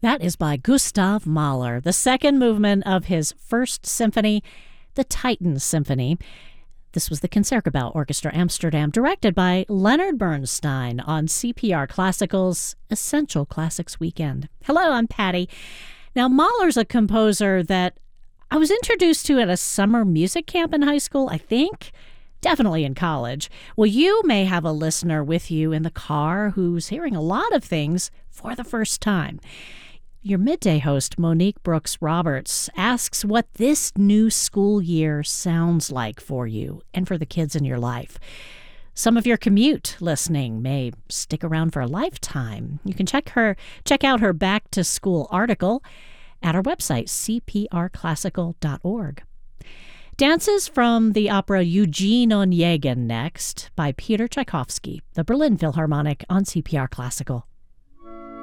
That is by Gustav Mahler, the second movement of his first symphony, the Titan Symphony. This was the Concertgebouw Orchestra Amsterdam, directed by Leonard Bernstein on CPR Classical's Essential Classics Weekend. Hello, I'm Patty. Now, Mahler's a composer that I was introduced to at a summer music camp in high school, I think. Definitely in college. Well, you may have a listener with you in the car who's hearing a lot of things for the first time. Your midday host, Monique Brooks Roberts, asks what this new school year sounds like for you and for the kids in your life. Some of your commute listening may stick around for a lifetime. You can check out her back to school article at our website, cprclassical.org. Dances from the opera Eugene Onegin next by Peter Tchaikovsky, the Berlin Philharmonic on CPR Classical.